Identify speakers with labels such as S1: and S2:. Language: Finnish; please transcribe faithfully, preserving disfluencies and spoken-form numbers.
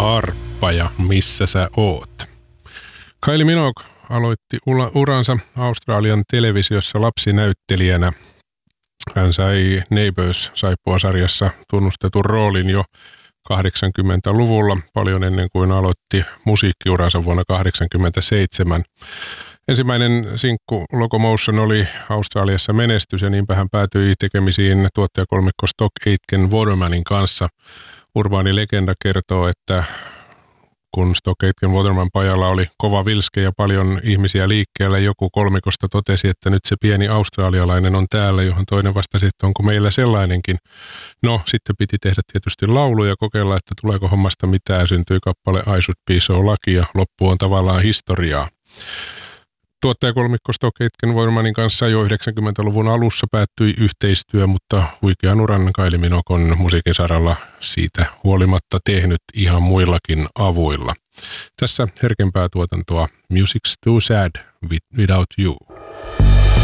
S1: Harppa ja Missä sä oot? Kylie Minogue aloitti uransa Australian televisiossa lapsinäyttelijänä. Hän sai Neighbours-saippuasarjassa tunnustetun roolin jo kahdeksankymmentäluvulla, paljon ennen kuin aloitti musiikkiuransa vuonna kahdeksankymmentäseitsemän. Ensimmäinen sinkku Locomotion oli Australiassa menestys ja niinpä hän päätyi tekemisiin tuottajakolmikko Stock Aitken Watermanin kanssa. Urbaani legenda kertoo, että kun Stock Aitken Waterman pajalla oli kova vilske ja paljon ihmisiä liikkeellä, joku kolmikosta totesi, että nyt se pieni australialainen on täällä, johon toinen vastasi, että onko meillä sellainenkin. No, sitten piti tehdä tietysti laulu ja kokeilla, että tuleeko hommasta mitään. Syntyi kappale I Should Be So Lucky ja loppu on tavallaan historiaa. Tuottajakolmikko Stock Aitken Watermanin kanssa jo yhdeksänkymmentäluvun alussa päättyi yhteistyö, mutta huikean uran Kylie Minogue on musiikin saralla siitä huolimatta tehnyt ihan muillakin avuilla. Tässä herkempää tuotantoa Music's Too Sad Without You.